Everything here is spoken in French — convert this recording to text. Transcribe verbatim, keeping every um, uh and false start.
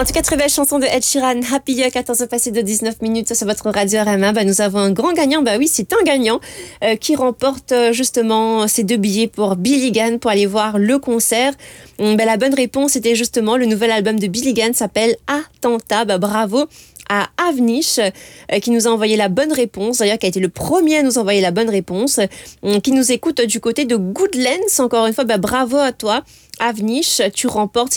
En tout cas, très belle chanson de Ed Sheeran, Happy, à quatorze heures passées de dix-neuf minutes sur votre radio R M A. Bah, nous avons un grand gagnant, bah oui, c'est un gagnant euh, qui remporte euh, justement ces deux billets pour Billy Gunn pour aller voir le concert. Hum, bah, la bonne réponse était justement le nouvel album de Billy Gunn s'appelle Attentat. Bah, bravo à Avnish euh, qui nous a envoyé la bonne réponse, d'ailleurs qui a été le premier à nous envoyer la bonne réponse, euh, qui nous écoute du côté de Goodlands. Encore une fois, bah, bravo à toi Avnish, tu remportes